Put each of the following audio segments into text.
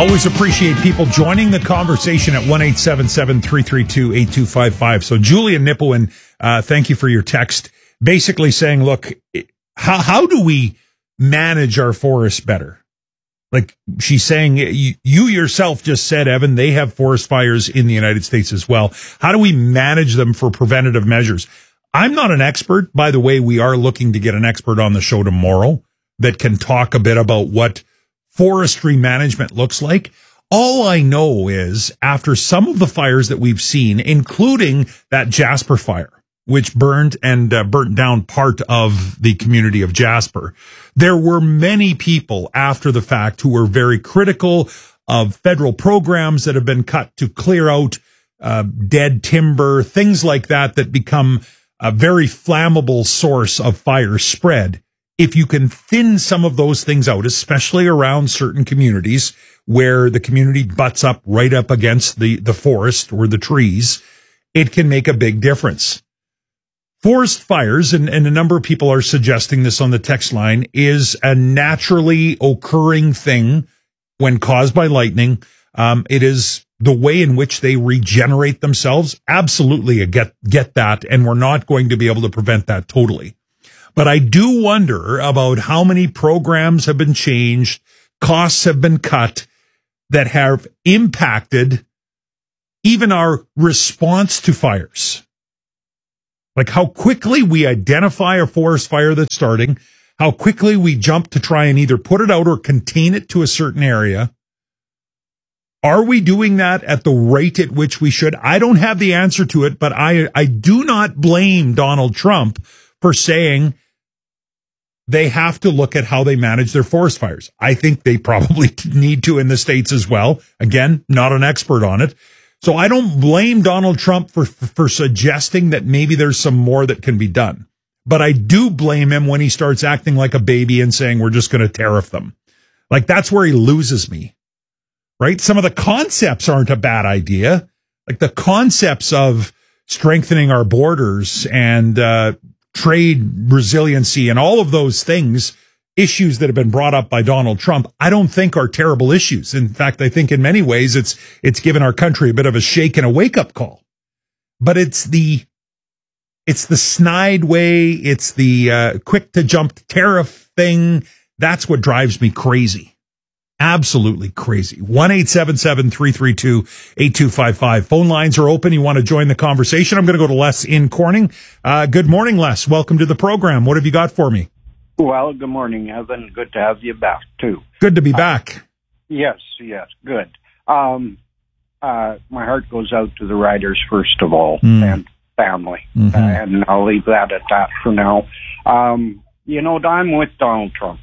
Always appreciate people joining the conversation at 1-877-332-8255. So Julian Nipowin, thank you for your text. Basically saying, look, how do we manage our forests better? Like she's saying, you yourself just said, Evan, they have forest fires in the United States as well. How do we manage them for preventative measures? I'm not an expert. By the way, we are looking to get an expert on the show tomorrow that can talk a bit about what forestry management looks like. All I know is after some of the fires that we've seen, including that Jasper fire, which burned down part of the community of Jasper, there were many people after the fact who were very critical of federal programs that have been cut to clear out dead timber, things like that become a very flammable source of fire spread. If you can thin some of those things out, especially around certain communities where the community butts up right up against the forest or the trees, it can make a big difference. Forest fires, and a number of people are suggesting this on the text line, is a naturally occurring thing when caused by lightning. It is the way in which they regenerate themselves. Absolutely, I get that, and we're not going to be able to prevent that totally. But I do wonder about how many programs have been changed, costs have been cut that have impacted even our response to fires. Like how quickly we identify a forest fire that's starting, how quickly we jump to try and either put it out or contain it to a certain area. Are we doing that at the rate at which we should? I don't have the answer to it, but I do not blame Donald Trump for saying they have to look at how they manage their forest fires. I think they probably need to in the States as well. Again, not an expert on it. So I don't blame Donald Trump for suggesting that maybe there's some more that can be done. But I do blame him when he starts acting like a baby and saying we're just going to tariff them. Like that's where he loses me, right? Some of the concepts aren't a bad idea. Like the concepts of strengthening our borders and trade resiliency and all of those things, issues that have been brought up by Donald Trump, I don't think are terrible issues. In fact, I think in many ways it's given our country a bit of a shake and a wake up call. But it's the snide way, it's the quick to jump tariff thing. That's what drives me crazy. Absolutely crazy. 1-877-332-8255. Phone lines are open. You want to join the conversation? I'm going to go to Les in Corning. Good morning, Les. Welcome to the program. What have you got for me? Well, good morning, Evan. Good to have you back, too. Good to be back. Yes, good. My heart goes out to the riders, first of all, and family. Mm-hmm. And I'll leave that at that for now. I'm with Donald Trump.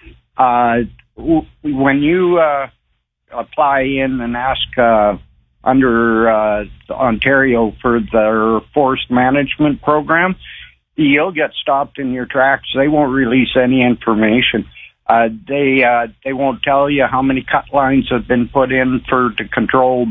When you apply in and ask under Ontario for their forest management program, you'll get stopped in your tracks. They won't release any information. They won't tell you how many cut lines have been put in to control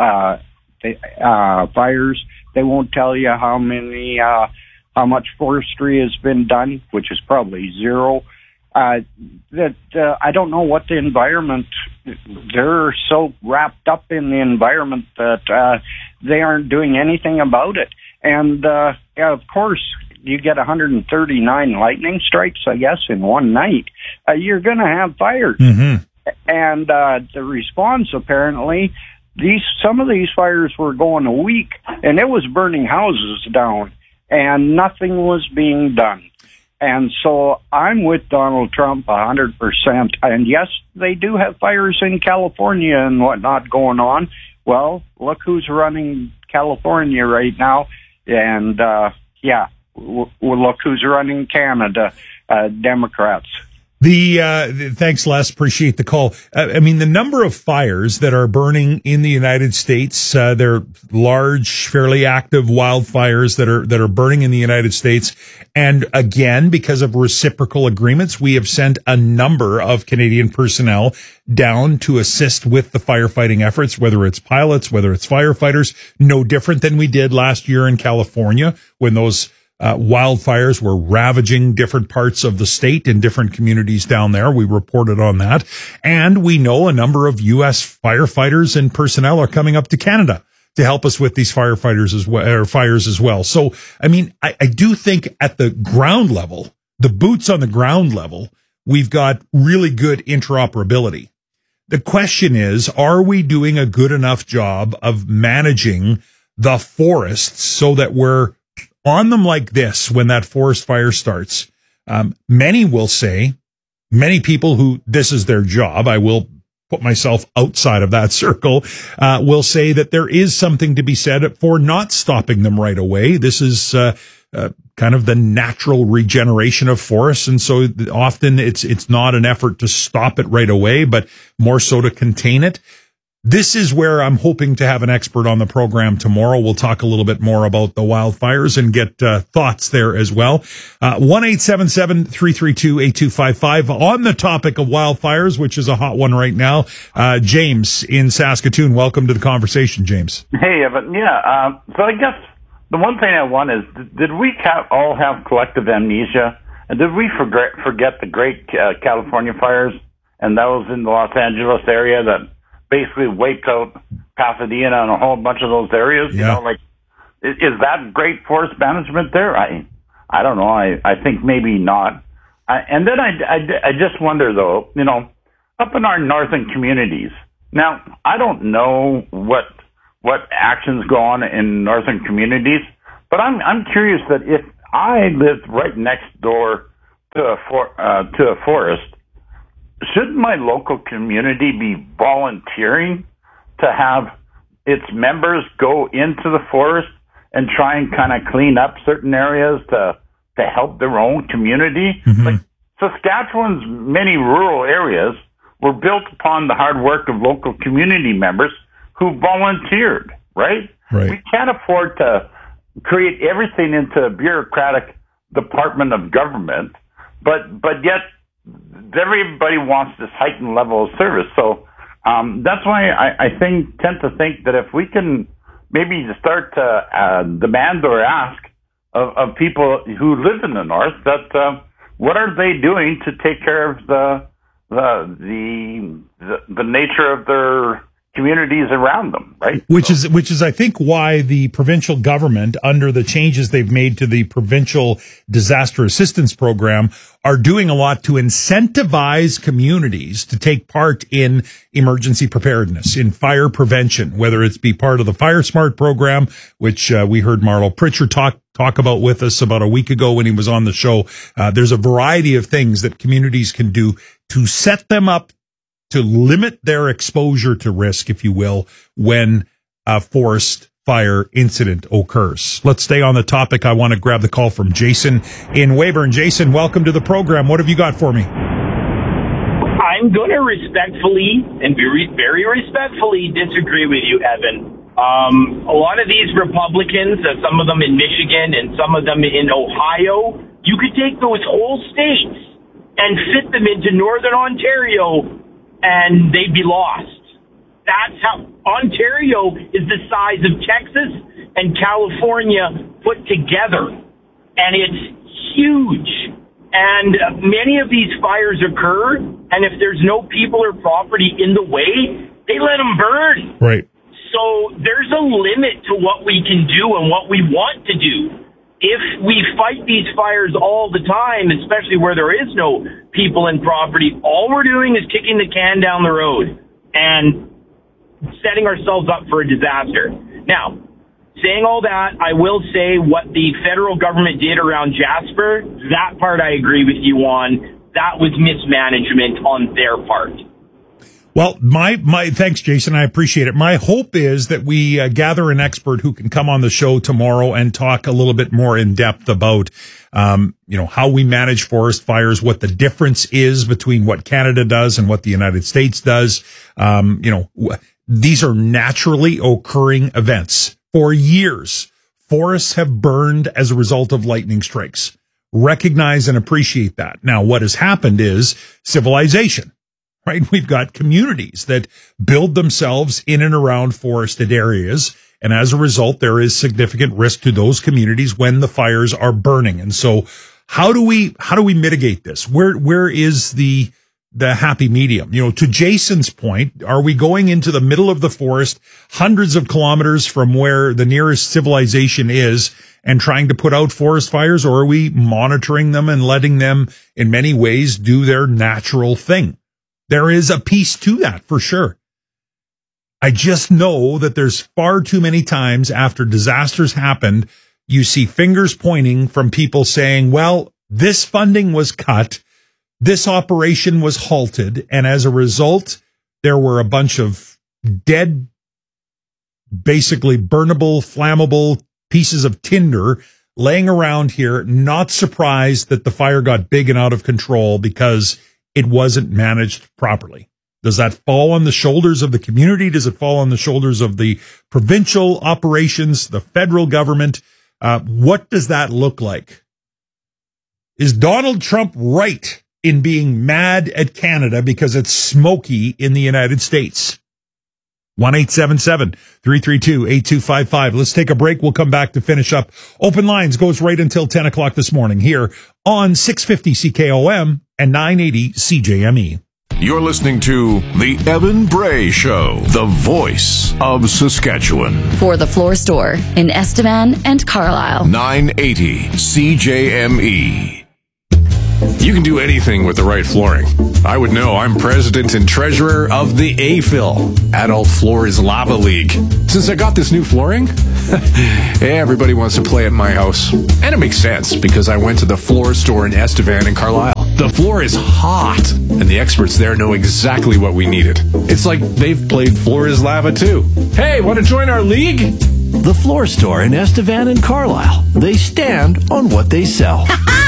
fires. They won't tell you how much forestry has been done, which is probably zero. I don't know what the environment. They're so wrapped up in the environment that they aren't doing anything about it. And of course, you get 139 lightning strikes, I guess, in one night. You're going to have fires. Mm-hmm. And the response, apparently, some of these fires were going a week, and it was burning houses down, and nothing was being done. And so I'm with Donald Trump 100%. And yes, they do have fires in California and whatnot going on. Well, look who's running California right now. And look who's running Canada, Democrats. Thanks, Les. Appreciate the call. I mean, the number of fires that are burning in the United States, they're large, fairly active wildfires that are burning in the United States. And again, because of reciprocal agreements, we have sent a number of Canadian personnel down to assist with the firefighting efforts, whether it's pilots, whether it's firefighters, no different than we did last year in California when those Wildfires were ravaging different parts of the state and different communities down there. We reported on that. And we know a number of U.S. firefighters and personnel are coming up to Canada to help us with these fires as well. So, I mean, I do think at the ground level, the boots on the ground level, we've got really good interoperability. The question is, are we doing a good enough job of managing the forests so that we're on them like this when that forest fire starts? Many will say, many people who this is their job, I will put myself outside of that circle, will say that there is something to be said for not stopping them right away. This is kind of the natural regeneration of forests. And so often it's not an effort to stop it right away, but more so to contain it. This is where I'm hoping to have an expert on the program tomorrow. We'll talk a little bit more about the wildfires and get thoughts there as well. 1-877-332-8255 on the topic of wildfires, which is a hot one right now. James in Saskatoon, welcome to the conversation, James. Hey, Evan. Yeah, so I guess the one thing I want is, did we all have collective amnesia? And did we forget the great California fires? And that was in the Los Angeles area that basically wiped out Pasadena and a whole bunch of those areas. Yeah. You know, like, is that great forest management there? I don't know. I think maybe not. And then I just wonder, though, you know, up in our northern communities. Now, I don't know what actions go on in northern communities, but I'm curious that if I lived right next door to a forest, shouldn't my local community be volunteering to have its members go into the forest and try and kind of clean up certain areas to help their own community? Mm-hmm. Like Saskatchewan's many rural areas were built upon the hard work of local community members who volunteered, right? Right. We can't afford to create everything into a bureaucratic department of government, but yet everybody wants this heightened level of service. So that's why I tend to think that if we can maybe start to demand or ask of people who live in the north that what are they doing to take care of the nature of their communities around them, right? Which is, I think, why the provincial government, under the changes they've made to the provincial disaster assistance program, are doing a lot to incentivize communities to take part in emergency preparedness, in fire prevention, whether it's be part of the Fire Smart program, which we heard Marlo Pritchard talk about with us about a week ago when he was on the show. There's a variety of things that communities can do to set them up to limit their exposure to risk, if you will, when a forest fire incident occurs. Let's stay on the topic. I want to grab the call from Jason in Weyburn. Jason, welcome to the program. What have you got for me? I'm going to respectfully and very respectfully disagree with you, Evan. A lot of these Republicans, some of them in Michigan and some of them in Ohio, you could take those whole states and fit them into Northern Ontario and they'd be lost. That's how Ontario is the size of Texas and California put together. And it's huge. And many of these fires occur, and if there's no people or property in the way, they let them burn. Right. So there's a limit to what we can do and what we want to do. If we fight these fires all the time, especially where there is no people and property, all we're doing is kicking the can down the road and setting ourselves up for a disaster. Now, saying all that, I will say what the federal government did around Jasper, that part I agree with you on. That was mismanagement on their part. Well, my thanks, Jason. I appreciate it. My hope is that we gather an expert who can come on the show tomorrow and talk a little bit more in depth about, how we manage forest fires, what the difference is between what Canada does and what the United States does. These are naturally occurring events. For years, forests have burned as a result of lightning strikes. Recognize and appreciate that. Now, what has happened is civilization. Right? We've got communities that build themselves in and around forested areas, And as a result, there is significant risk to those communities when the fires are burning. And so how do we mitigate this? Where is the happy medium? You know, to Jason's point, are we going into the middle of the forest, hundreds of kilometers from where the nearest civilization is, and trying to put out forest fires, or are we monitoring them and letting them in many ways do their natural thing? There is a piece to that for sure. I just know that there's far too many times after disasters happened, you see fingers pointing from people saying, well, this funding was cut, this operation was halted, and as a result, there were a bunch of dead, basically burnable, flammable pieces of tinder laying around here, not surprised that the fire got big and out of control because it wasn't managed properly. Does that fall on the shoulders of the community? Does it fall on the shoulders of the provincial operations, the federal government? What does that look like? Is Donald Trump right in being mad at Canada because it's smoky in the United States? 1-877-332-8255. Let's take a break. We'll come back to finish up. Open Lines goes right until 10 o'clock this morning here on 650 CKOM and 980 CJME. You're listening to The Evan Bray Show, the voice of Saskatchewan. For the Floor Store in Estevan and Carlisle. 980 CJME. You can do anything with the right flooring. I would know. I'm president and treasurer of the AFIL, Adult Floors Lava League. Since I got this new flooring, everybody wants to play at my house. And it makes sense because I went to the Floor Store in Estevan and Carlisle. The floor is hot, and the experts there know exactly what we needed. It's like they've played Floor is Lava too. Hey, want to join our league? The Floor Store in Estevan and Carlisle. They stand on what they sell.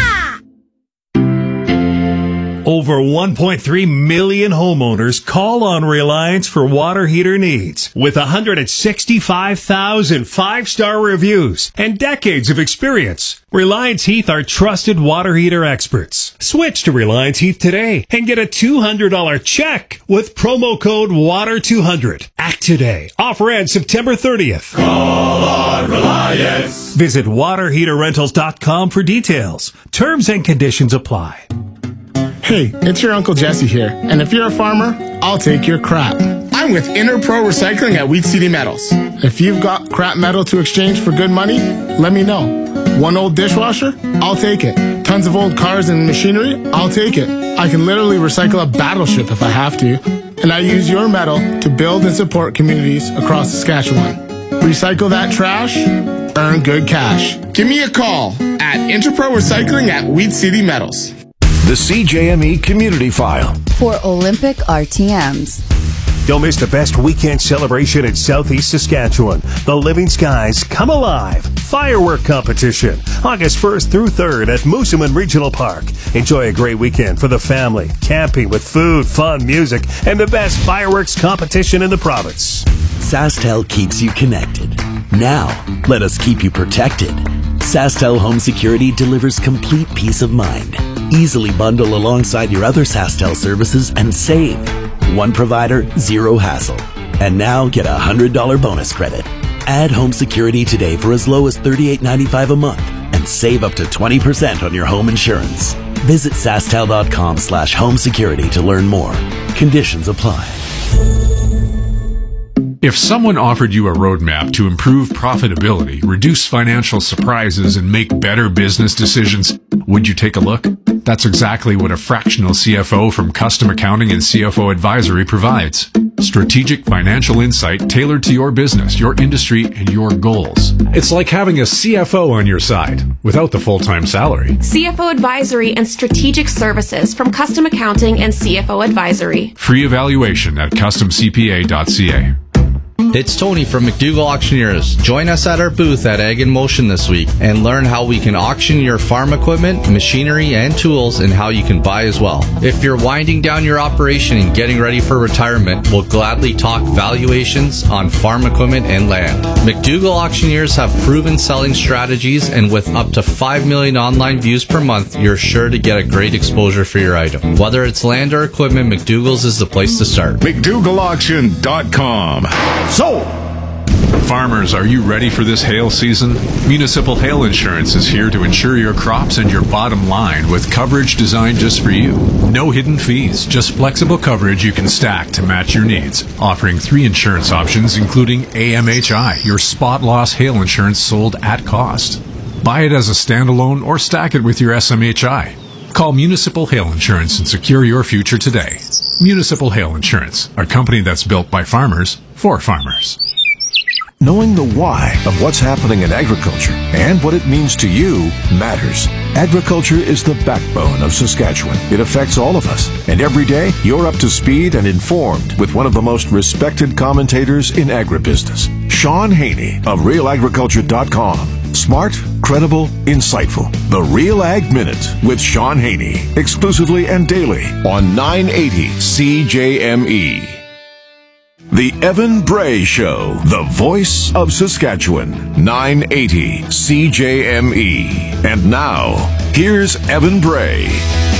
Over 1.3 million homeowners call on Reliance for water heater needs. With 165,000 five-star reviews and decades of experience, Reliance Heath are trusted water heater experts. Switch to Reliance Heath today and get a $200 check with promo code WATER200. Act today. Offer ends September 30th. Call on Reliance. Visit waterheaterrentals.com for details. Terms and conditions apply. Hey, it's your Uncle Jesse here, and if you're a farmer, I'll take your crap. I'm with Interpro Recycling at Wheat City Metals. If you've got crap metal to exchange for good money, let me know. One old dishwasher? I'll take it. Tons of old cars and machinery? I'll take it. I can literally recycle a battleship if I have to. And I use your metal to build and support communities across Saskatchewan. Recycle that trash, earn good cash. Give me a call at Interpro Recycling at Wheat City Metals. The CJME Community File. For Olympic RTMs. Don't miss the best weekend celebration in Southeast Saskatchewan. The Living Skies Come Alive Firework Competition, August 1st through 3rd at Moosomin Regional Park. Enjoy a great weekend for the family, camping with food, fun, music, and the best fireworks competition in the province. SaskTel keeps you connected. Now, let us keep you protected. SaskTel Home Security delivers complete peace of mind. Easily bundle alongside your other SaskTel services and save. One provider, zero hassle. And now get a $100 bonus credit. Add home security today for as low as $38.95 a month and save up to 20% on your home insurance. Visit SaskTel.com/home security to learn more. Conditions apply. If someone offered you a roadmap to improve profitability, reduce financial surprises, and make better business decisions, would you take a look? That's exactly what a fractional CFO from Custom Accounting and CFO Advisory provides. Strategic financial insight tailored to your business, your industry, and your goals. It's like having a CFO on your side without the full-time salary. CFO Advisory and Strategic Services from Custom Accounting and CFO Advisory. Free evaluation at customcpa.ca. It's Tony from McDougall Auctioneers. Join us at our booth at Ag in Motion this week and learn how we can auction your farm equipment, machinery, and tools, and how you can buy as well. If you're winding down your operation and getting ready for retirement, we'll gladly talk valuations on farm equipment and land. McDougall Auctioneers have proven selling strategies, and with up to 5 million online views per month, you're sure to get a great exposure for your item. Whether it's land or equipment, McDougall's is the place to start. McDougallAuction.com. Sold! Farmers, are you ready for this hail season? Municipal Hail Insurance is here to insure your crops and your bottom line with coverage designed just for you. No hidden fees, just flexible coverage you can stack to match your needs. Offering 3 insurance options, including AMHI, your spot loss hail insurance sold at cost. Buy it as a standalone or stack it with your SMHI. Call Municipal Hail Insurance and secure your future today. Municipal Hail Insurance, a company that's built by farmers for farmers. Knowing the why of what's happening in agriculture and what it means to you matters. Agriculture is the backbone of Saskatchewan. It affects all of us. And every day, you're up to speed and informed with one of the most respected commentators in agribusiness, Sean Haney of RealAgriculture.com. Smart, credible, insightful. The Real Ag Minute with Sean Haney. Exclusively and daily on 980 CJME. The Evan Bray Show, the voice of Saskatchewan, 980 CJME. And now, here's Evan Bray.